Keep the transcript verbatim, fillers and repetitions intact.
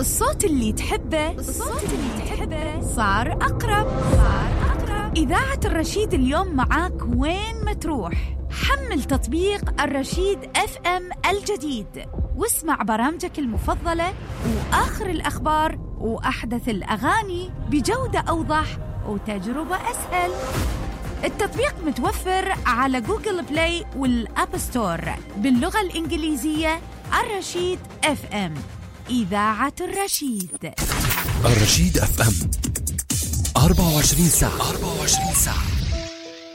الصوت اللي تحبه الصوت اللي تحبه صار أقرب صار أقرب. إذاعة الرشيد اليوم معاك وين ما تروح. حمل تطبيق الرشيد اف ام الجديد واسمع برامجك المفضلة وآخر الأخبار وأحدث الأغاني بجودة أوضح وتجربة أسهل. التطبيق متوفر على جوجل بلاي والأب ستور باللغة الإنجليزية. الرشيد اف ام، إذاعة الرشيد. الرشيد اف ام أربعة وعشرين ساعة أربعة وعشرين ساعة.